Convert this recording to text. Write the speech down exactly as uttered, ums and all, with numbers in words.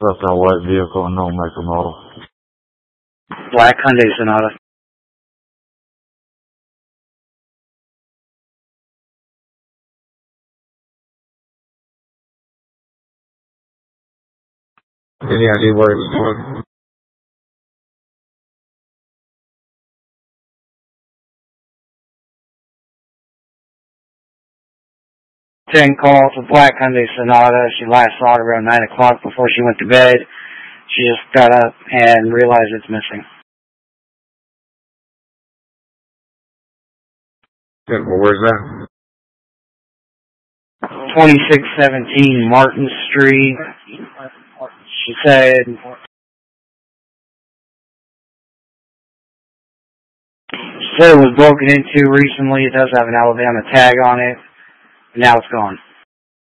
That's a white vehicle and no make or model. Black Hyundai Sonata. Any idea where it was going? ten call for Black Hyundai Sonata. She last saw it around nine o'clock before she went to bed. She just got up and realized it's missing. Yeah, well, where's that? twenty-six seventeen Martin Street. She said she said it was broken into recently. It does have an Alabama tag on it. Now it's gone.